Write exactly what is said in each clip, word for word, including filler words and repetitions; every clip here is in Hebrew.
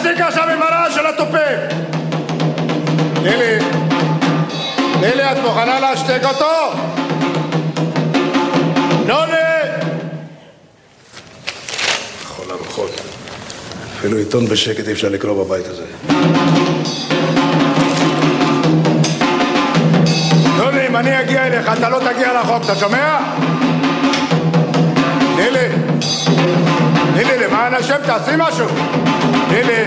תפסיק עכשיו עם הרעש של התופים. נילי, נילי, את מוכנה להשתק אותו? נוני! חול הרוחות. אפילו עיתון בשקט אי אפשר לקרוא בבית הזה. נוני, אם אני אגיע אליך, אתה לא תגיע לחוק, אתה שומע? נילי, נילי, למען השם, תעשי משהו. נילי.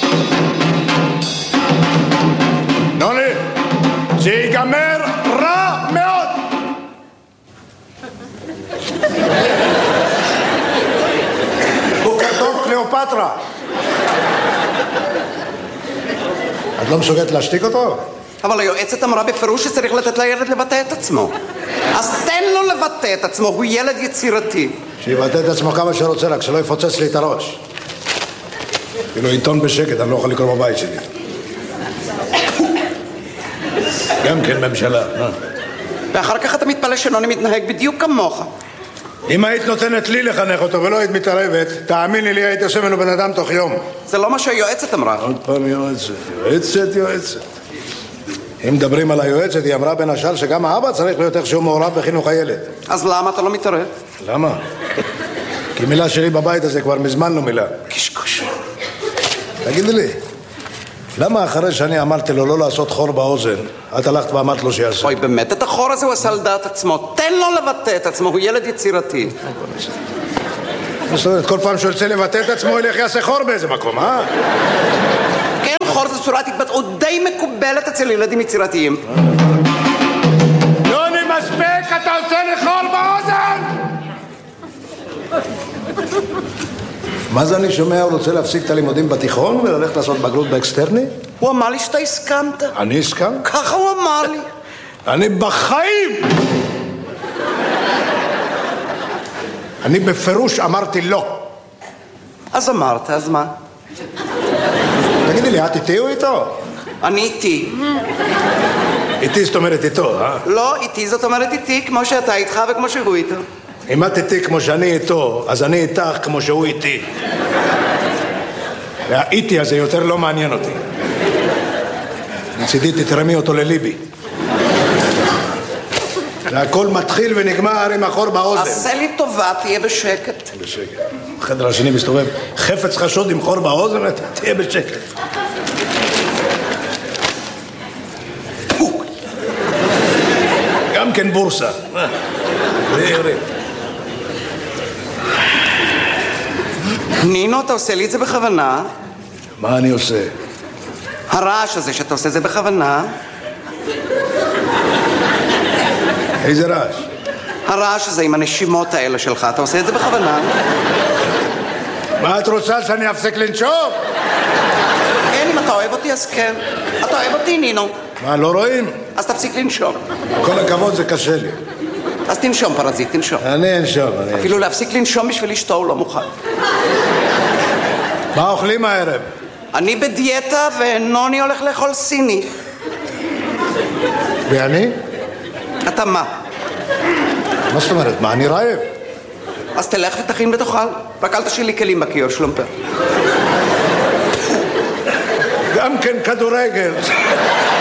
נוני, זה ייגמר רע מאוד. הוא כתוב קליאופטרה. את לא מסוגלת להשתיק אותו? אבל היועצת אמרה בפירוש שצריך לתת לילד לבטא את עצמו. אז תן לו לבטא את עצמו, הוא ילד יצירתי. שיבטא את עצמו כמה שרוצה, רק שלא יפוצץ לי את הראש. כאילו עיתון בשקט, אני לא יכול לקרוא בבית שלי. גם כן ממשלה. ואחר כך אתה מתפלא שנוני מתנהג בדיוק כמוך. אם היית נותנת לי לחנך אותו ולא היית מתערבת, תאמיני לי, היית יושב ממנו בן אדם תוך יום. זה לא מה שהיועצת אמרה. עוד פעם יועצת, יועצת, יועצת. אם מדברים על היועצת, היא אמרה בין השאר שגם האבא צריך להיות איכשהו מעורב בחינוך הילד. אז למה אתה לא מתערב? למה? כי מילה שלי בבית הזה כבר מזמן לא מילה. קשקוש. תגידי לי, למה אחרי שאני אמרתי לו לא לעשות חור באוזן, את הלכת ואמרת לו שיעשה? אוי, באמת, את החור הזה הוא עשה על דעת עצמו. תן לו לבטא את עצמו, הוא ילד יצירתי. זאת אומרת, כל פעם שהוא ירצה לבטא את עצמו, ילך יעשה חור באיזה מקום, אה? כן, חור זה צורת התבטאות די מקובלת אצל ילדים יצירתיים. נוני, מספיק, אתה עושה לי חור באוזן! מה זה אני שומע? הוא רוצה להפסיק את הלימודים בתיכון וללכת לעשות בגרות באקסטרני? הוא אמר לי שאתה הסכמת. אני הסכם? ככה הוא אמר לי. אני בחיים! אני בפירוש אמרתי לא. אז אמרת, אז מה? תגידי לי, את איתי או איתו? אני איתי. איתי זאת אומרת איתו, אה? לא, איתי זאת אומרת איתי, כמו שאתה איתך וכמו שהוא איתו. אם את איתי כמו שאני איתו, אז אני איתך כמו שהוא איתי. והאיתי הזה יותר לא מעניין אותי. מצידי תתרמי אותו לליבי. והכל מתחיל ונגמר עם החור באוזן. עשה לי טובה, תהיה בשקט. בשקט. החדר השני מסתובב חפץ חשוד עם חור באוזן, תהיה בשקט. גם כן בורסה. זה יורד. נינו, אתה עושה לי את זה בכוונה? מה אני עושה? הרעש הזה שאתה עושה זה בכוונה? איזה רעש? הרעש הזה עם הנשימות האלה שלך, אתה עושה את זה בכוונה? מה את רוצה, שאני אפסיק לנשום? כן, אם אתה אוהב אותי אז כן. אתה אוהב אותי, נינו. מה, לא רואים? אז תפסיק לנשום. כל הכבוד, זה קשה לי. אז תנשום, פרזיט, תנשום. אני אנשום, אני אנשום. אפילו להפסיק לנשום בשביל אשתו הוא לא מוכן. מה אוכלים הערב? אני בדיאטה ונוני הולך לאכול סיני. ואני? אתה מה? מה זאת אומרת? מה, אני רעב? אז תלך ותכין ותאכל. רק אל תשאיר לי כלים בכיור, שלומפר. גם כן כדורגל.